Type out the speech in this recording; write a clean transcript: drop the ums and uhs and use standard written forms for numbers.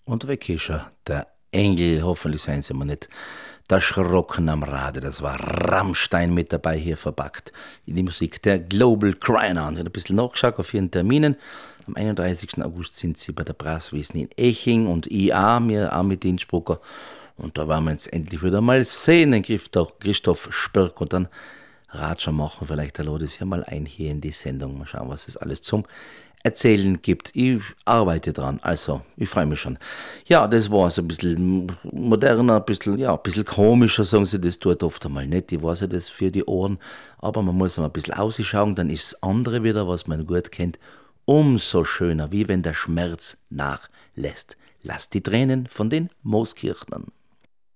Und weg ist er, der Engel, hoffentlich seien sie mir nicht erschrocken am Rade. Das war Rammstein mit dabei hier verpackt in die Musik der Global Criner. Und ich habe ein bisschen nachgeschaut auf ihren Terminen. Am 31. August sind sie bei der Brasswiesen in Eching und IA, mir auch mit Innsbrucker. Und da werden wir uns endlich wieder mal sehen, den Christoph Spörk, und dann Ratscher machen. Vielleicht lade ich ja mal ein hier in die Sendung. Mal schauen, was es alles zum Erzählen gibt. Ich arbeite dran, also ich freue mich schon. Ja, das war so ein bisschen moderner, ein bisschen komischer, sagen sie, das tut oft einmal nicht. Ich weiß ja, das für die Ohren, aber man muss mal ein bisschen ausschauen, dann ist das andere wieder, was man gut kennt, umso schöner, wie wenn der Schmerz nachlässt. Lasst die Tränen von den Mooskirchnern.